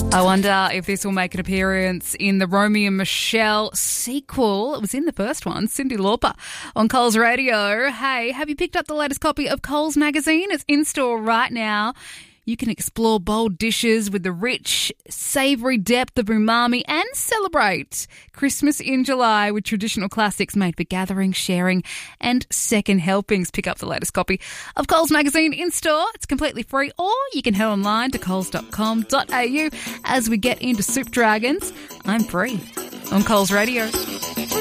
I wonder if this will make an appearance in the Romy and Michelle sequel. It was in the first one, Cyndi Lauper on Coles Radio. Hey, have you picked up the latest copy of Coles magazine? It's in store right now. You can explore bold dishes with the rich, savoury depth of umami and celebrate Christmas in July with traditional classics made for gathering, sharing and second helpings. Pick up the latest copy of Coles magazine in store. It's completely free, or you can head online to coles.com.au. As we get into Soup Dragons, I'm Free on Coles Radio.